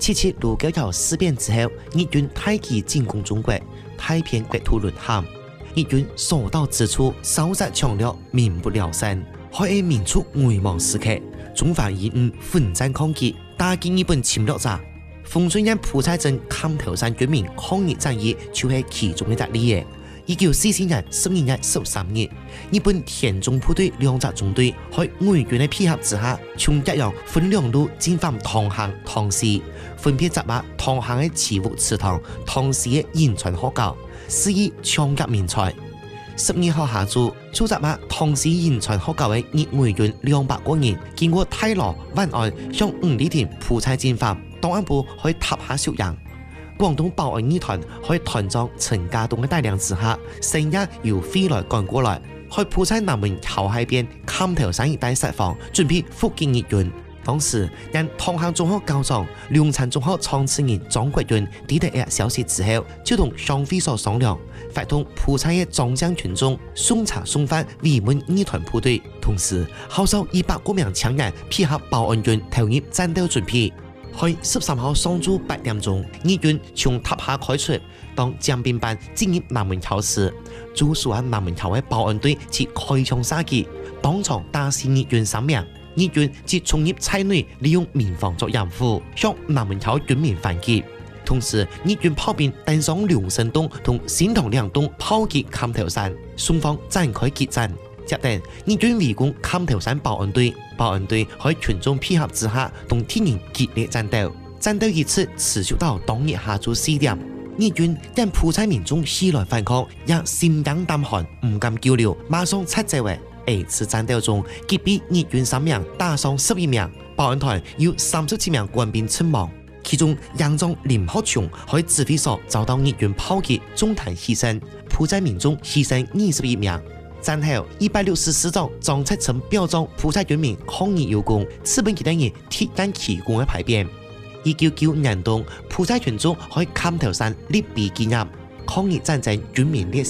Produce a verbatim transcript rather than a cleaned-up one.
七七卢沟桥事变之後，日軍大舉進攻中國，大片國土淪陷。日軍所到之處，燒殺搶掠，民不聊生，喺一民族危亡時刻，中華義勇奮戰抗擊，打擊日本侵略者。馮俊彥埔菜鎮砍頭山軍民抗日戰役就是其中一個例嘅。一九四四年十二月十三日，日本田中部隊兩支中隊喺偽軍嘅配合之下，從一陽分兩路進犯唐巷、唐氏，分別襲擊唐巷嘅慈福祠堂、唐氏嘅仁川學校，肆意搶劫民財。十二號下晝，駐襲擊唐氏仁川學校嘅日偽軍兩百個人，經過太羅、灣岸向五里田埔菜進犯，檔案部可以塔下收營。廣東保安義團喺團長陳家棟嘅帶領之下，深夜由飛來趕過來，喺埔菜南門橋海邊砍頭山一帶設防，準備伏擊日軍。當時，因唐巷中學校長、龍山中學創始人張國軍知道呢個消息之後，就同雙飛所商量，發動埔菜嘅壯將群眾送查送返圍滿義團部隊，同時號召一百多名槍員配合保安軍投入戰鬥準備。喺十三號上晝八點鐘，日軍從塔下開出，當將兵班進入南門橋時，駐守喺南門橋嘅保安隊即開槍射擊，當場打死日軍三名。日軍即衝入菜內，利用民房作掩護，向南門橋軍民反擊。同時，日軍炮兵登上龍勝洞同新塘兩洞炮擊砍頭山，雙方展開激戰。接着，日軍圍攻砍頭山保安隊，保安隊喺群眾配合之下，同敵人激烈戰鬥。戰鬥一直持續到當日下晝四點。日軍因埔菜民眾起來反抗，也心驚膽寒，唔敢久留，馬上撤走。喺此戰鬥中，擊斃日軍三名，打傷十一名，保安團有三十七名官兵陣亡。其中營長林學松喺指揮所遭到日軍炮擊，中彈犧牲，埔菜民眾犧牲二十一名。戰後，一百六十師長張七成表彰埔菜軍民抗日有功，賜本其等人鐵杆奇功嘅牌匾。一九九五年冬，埔菜群眾喺砍頭山立碑紀念抗日戰爭軍民烈士。